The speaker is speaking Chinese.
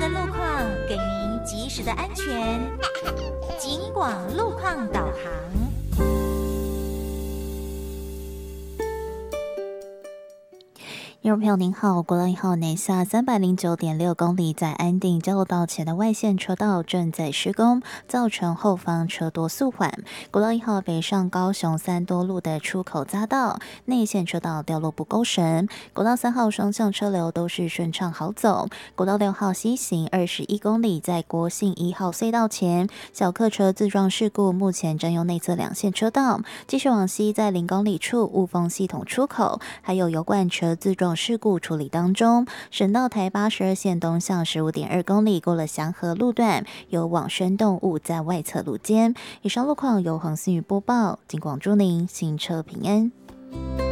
的路况，给您及时的安全。警广路况导航。 听众朋友您好，国道1号南下309.6公里，在安定交流道前的外线车道正在施工，造成后方车多速缓。国道1号北上高雄三多路的出口匝道内线车道掉落不勾绳，国道3号双向车流都是顺畅好走。国道6号西行21公里，在国信1号隧道前小客车自撞事故，目前占用内侧两线车道。继续往西，在0公里处雾峰系统出口还有油罐车自撞事故处理当中。省道台82线东向15.2公里，过了祥和路段有往生动物在外侧路肩。以上路况由黄思雨播报，警广祝您行车平安。